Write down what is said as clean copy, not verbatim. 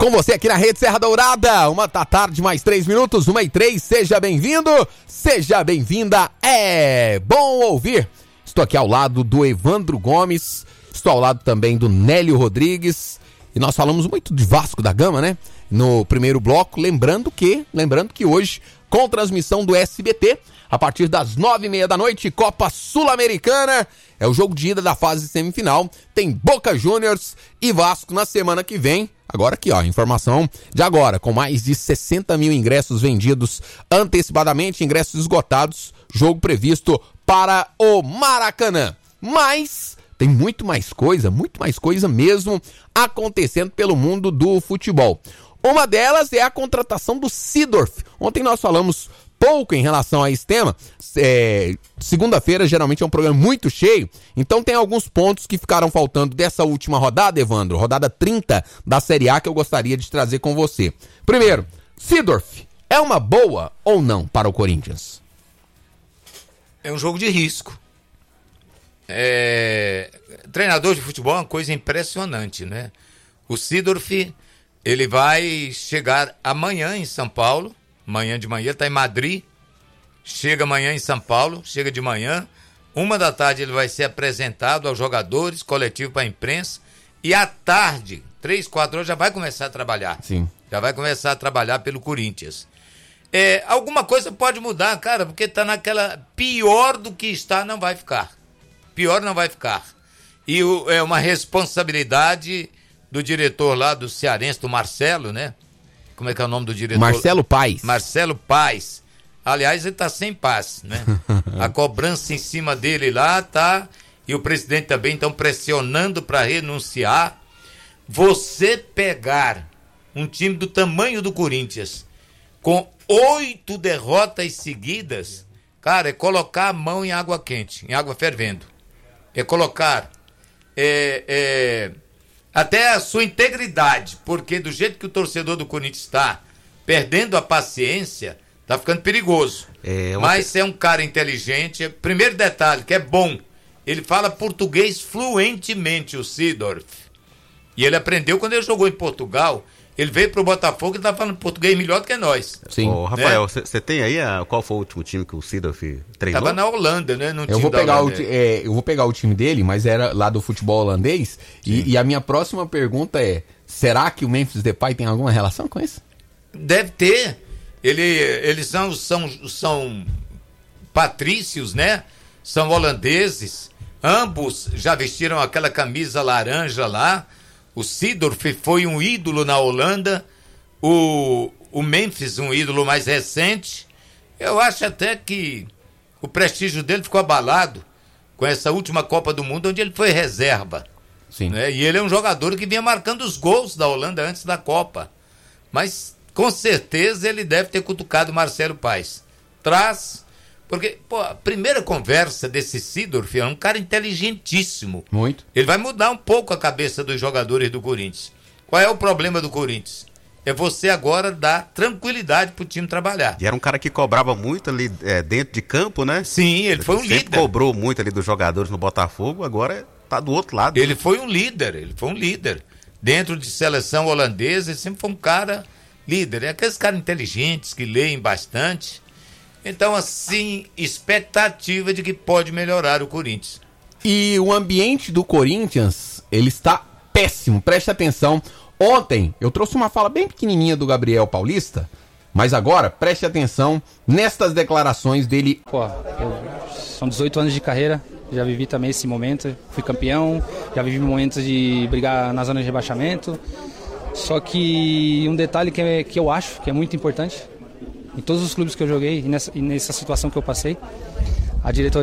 Com você aqui na Rede Serra Dourada, 1h mais 3 minutos, 1h03, seja bem-vindo, seja bem-vinda, é bom ouvir. Estou aqui ao lado do Evandro Gomes, estou ao lado também do Nélio Rodrigues, e nós falamos muito de Vasco da Gama, né? No primeiro bloco, lembrando que hoje, com transmissão do SBT, a partir das 9h30 da noite, Copa Sul-Americana, é o jogo de ida da fase semifinal, tem Boca Juniors e Vasco na semana que vem. Agora aqui, informação de agora, com mais de 60 mil ingressos vendidos antecipadamente, ingressos esgotados, jogo previsto para o Maracanã. Mas tem muito mais coisa mesmo acontecendo pelo mundo do futebol. Uma delas é a contratação do Seedorf. Ontem nós falamos pouco em relação a esse tema. Segunda-feira geralmente é um programa muito cheio, então tem alguns pontos que ficaram faltando dessa última rodada, Evandro, rodada 30 da Série A, que eu gostaria de trazer com você. Primeiro, Seedorf é uma boa ou não para o Corinthians? É um jogo de risco. Treinador de futebol é uma coisa impressionante, né? O Seedorf, ele vai chegar amanhã em São Paulo, amanhã de manhã, está em Madrid, chega amanhã em São Paulo, chega de manhã, 13h ele vai ser apresentado aos jogadores, coletivo para a imprensa, e à tarde, 3, 4 horas, já vai começar a trabalhar. Sim. Já vai começar a trabalhar pelo Corinthians. Alguma coisa pode mudar, cara, porque tá naquela... Pior do que está, não vai ficar. Pior não vai ficar. E é uma responsabilidade do diretor lá do Cearense, do Marcelo, né? Como é que é o nome do diretor? Marcelo Paes. Marcelo Paes. Aliás, ele tá sem paz, né? A cobrança em cima dele lá tá... E o presidente também estão pressionando para renunciar. Você pegar um time do tamanho do Corinthians com 8 derrotas seguidas, cara, é colocar a mão em água quente, em água fervendo. É colocar até a sua integridade, porque do jeito que o torcedor do Corinthians está perdendo a paciência, tá ficando perigoso. Mas é um cara inteligente. Primeiro detalhe, que é bom, ele fala português fluentemente, o Seedorf. E ele aprendeu quando ele jogou em Portugal. Ele veio pro Botafogo e tá falando português melhor do que nós. Sim. Rafael, você tem aí qual foi o último time que o Seedorf treinou? Tava na Holanda, né? Eu vou pegar o time dele, mas era lá do futebol holandês. E a minha próxima pergunta é: será que o Memphis Depay tem alguma relação com isso? Deve ter. Eles são patrícios, né? São holandeses. Ambos já vestiram aquela camisa laranja lá. O Seedorf foi um ídolo na Holanda, o Memphis um ídolo mais recente. Eu acho até que o prestígio dele ficou abalado com essa última Copa do Mundo, onde ele foi reserva. Sim. Né? E ele é um jogador que vinha marcando os gols da Holanda antes da Copa. Mas, com certeza, ele deve ter cutucado o Marcelo Paes. Porque, a primeira conversa desse Seedorf é um cara inteligentíssimo. Muito. Ele vai mudar um pouco a cabeça dos jogadores do Corinthians. Qual é o problema do Corinthians? É você agora dar tranquilidade pro time trabalhar. E era um cara que cobrava muito ali dentro de campo, né? Sim, ele foi um líder. Cobrou muito ali dos jogadores no Botafogo, agora tá do outro lado. Ele foi um líder. Dentro de seleção holandesa, ele sempre foi um cara líder. É aqueles caras inteligentes que leem bastante. Então, assim, expectativa de que pode melhorar o Corinthians. E o ambiente do Corinthians, ele está péssimo, preste atenção. Ontem, eu trouxe uma fala bem pequenininha do Gabriel Paulista, mas agora, preste atenção nestas declarações dele. São 18 anos de carreira, já vivi também esse momento, fui campeão, já vivi momentos de brigar na zona de rebaixamento. Só que um detalhe que eu acho que é muito importante, em todos os clubes que eu joguei e nessa situação que eu passei, a diretoria